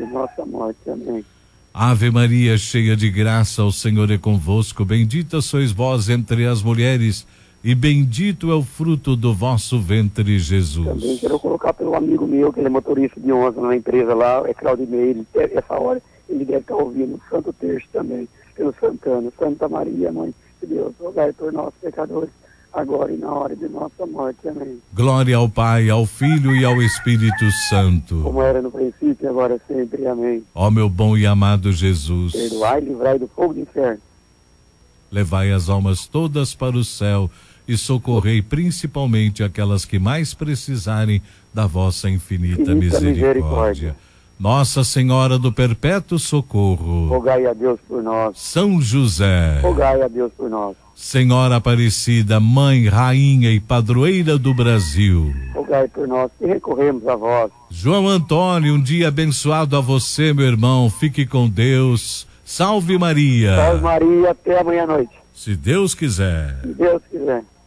de nossa morte. Amém. Ave Maria, cheia de graça, o Senhor é convosco. Bendita sois vós entre as mulheres, e bendito é o fruto do vosso ventre, Jesus. Também quero colocar pelo amigo meu, que ele é motorista de ônibus na empresa lá, é Claudinei. Essa hora ele deve estar ouvindo o Santo Terço também, pelo Santana. Santa Maria, Mãe de Deus, rogai por nós pecadores, agora e na hora de nossa morte. Amém. Glória ao Pai, ao Filho e ao Espírito Santo. Como era no princípio, agora sempre. Amém. Ó meu bom e amado Jesus, perdoai e livrai do fogo do inferno. Levai as almas todas para o céu e socorrei principalmente aquelas que mais precisarem da vossa infinita misericórdia. Nossa Senhora do Perpétuo Socorro, rogai a Deus por nós. São José, rogai a Deus por nós. Senhora Aparecida, Mãe, Rainha e Padroeira do Brasil, rogai por nós que recorremos a vós. João Antônio, um dia abençoado a você, meu irmão. Fique com Deus. Salve Maria. Salve Maria, até amanhã à noite. Se Deus quiser. Se Deus quiser.